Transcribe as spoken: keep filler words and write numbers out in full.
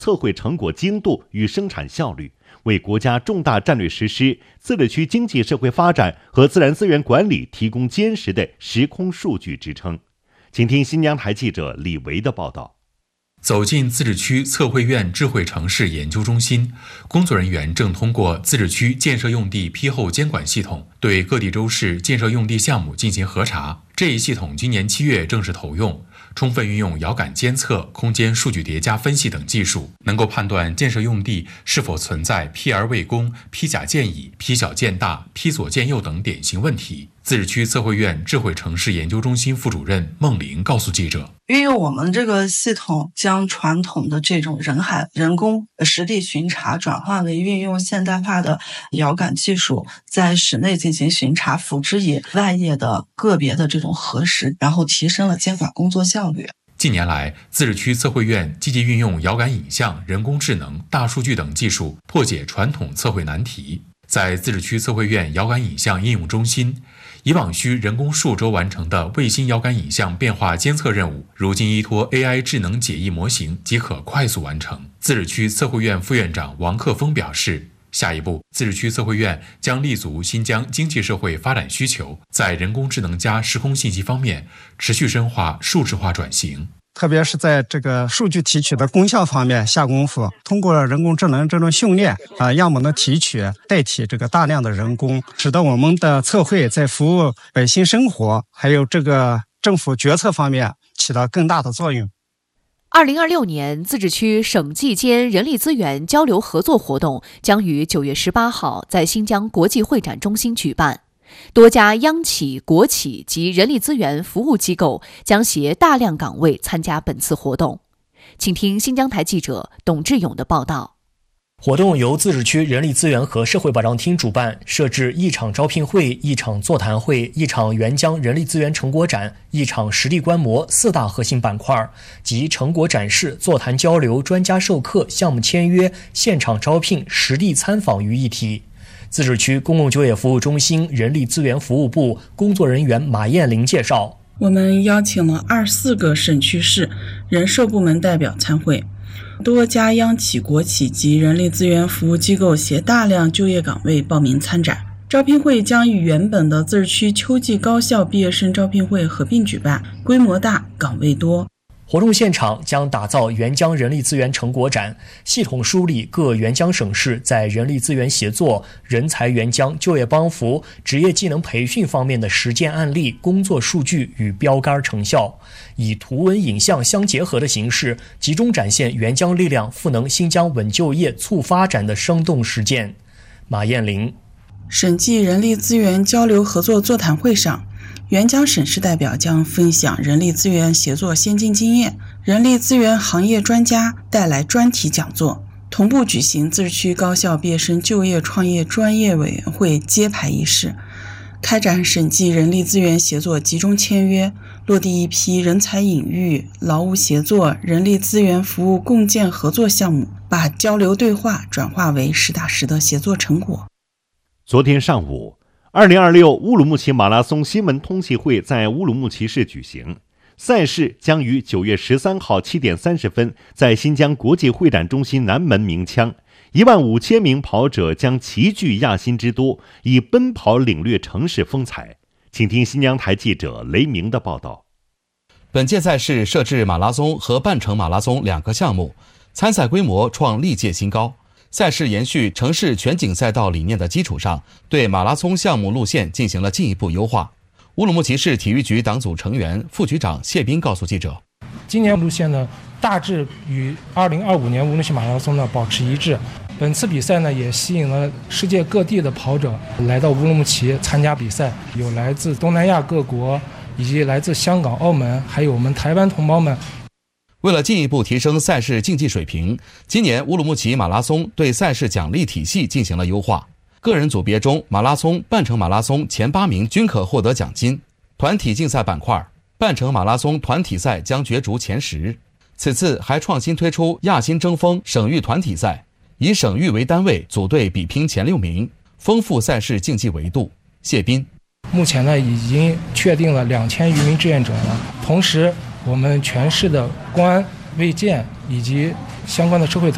测绘成果精度与生产效率，为国家重大战略实施、自治区经济社会发展和自然资源管理提供坚实的时空数据支撑。请听新疆台记者李维的报道。 走进自治区测绘院智慧城市研究中心，工作人员正通过自治区建设用地批后监管系统，对各地州市建设用地项目进行核查。这一系统今年七月正式投用，充分运用遥感监测、空间数据叠加分析等技术，能够判断建设用地是否存在批而未攻、批甲见乙、批小见大、批左见右等典型问题。自治区测绘院智慧城市研究中心副主任孟玲告诉记者， 运用我们这个系统，将传统的这种人海人工实地巡查转换为运用现代化的遥感技术，在室内进行巡查，辅之以外业的个别的这种核实，然后提升了监管工作效率。 近年来，自治区测绘院积极运用遥感影像、人工智能、大数据等技术，破解传统测绘难题。在自治区测绘院遥感影像应用中心，以往需人工数周完成的卫星遥感影像变化监测任务，如今依托 A I 智能解译模型即可快速完成。自治区测绘院副院长王克峰表示，下一步，自治区测绘院将立足新疆经济社会发展需求，在人工智能加时空信息方面持续深化数字化转型。 特别是在这个数据提取的功效方面下功夫，通过人工智能这种训练啊，样本的提取代替这个大量的人工，使得我们的测绘在服务百姓生活还有这个政府决策方面起到更大的作用。 二零二六年自治区省际间人力资源交流合作活动将于九月十八号在新疆国际会展中心举办。多家央企、国企及人力资源服务机构将携大量岗位参加本次活动。请听新疆台记者董志勇的报道。 活动由自治区人力资源和社会保障厅主办，设置一场招聘会、一场座谈会、一场援疆人力资源成果展、一场实地观摩四大核心板块，即成果展示、座谈交流、专家授课、项目签约、现场招聘、实地参访于一体。自治区公共就业服务中心人力资源服务部工作人员马艳玲介绍， 我们邀请了二十四个省区市人社部门代表参会，多家央企、国企及人力资源服务机构携大量就业岗位报名参展。招聘会将与原本的自治区秋季高校毕业生招聘会合并举办，规模大，岗位多。 活动现场将打造援疆人力资源成果展，系统梳理各援疆省市在人力资源协作、人才援疆、就业帮扶、职业技能培训方面的实践案例、工作数据与标杆成效，以图文影像相结合的形式，集中展现援疆力量赋能新疆稳就业、促发展的生动实践。马艳玲， 省际人力资源交流合作座谈会上，援疆省市代表将分享人力资源协作先进经验，人力资源行业专家带来专题讲座，同步举行自治区高校毕业生就业创业专业委员会揭牌仪式，开展省际人力资源协作集中签约，落地一批人才引育、劳务协作、人力资源服务共建合作项目，把交流对话转化为实打实的协作成果。 昨天上午，二零二六乌鲁木齐马拉松新闻通气会在乌鲁木齐市举行，赛事将于九月十三号七点三十分在新疆国际会展中心南门鸣枪，一万五千名跑者将齐聚亚新之都，以奔跑领略城市风采。请听新疆台记者雷鸣的报道。 本届赛事设置马拉松和半程马拉松两个项目，参赛规模创历届新高。赛事延续城市全景赛道理念的基础上，对马拉松项目路线进行了进一步优化。乌鲁木齐市体育局党组成员、副局长谢斌告诉记者， 今年路线呢大致与二零二五年乌鲁木齐马拉松呢保持一致。本次比赛呢也吸引了世界各地的跑者来到乌鲁木齐参加比赛，有来自东南亚各国，以及来自香港、澳门，还有我们台湾同胞们。 为了进一步提升赛事竞技水平，今年乌鲁木齐马拉松对赛事奖励体系进行了优化。个人组别中，马拉松、半程马拉松前八名均可获得奖金。团体竞赛板块，半程马拉松团体赛将角逐前十。此次还创新推出亚新争锋省域团体赛，以省域为单位组队比拼前六名，丰富赛事竞技维度。谢斌， 目前呢已经确定了两千余名志愿者了，同时我们全市的公安、卫健以及相关的社会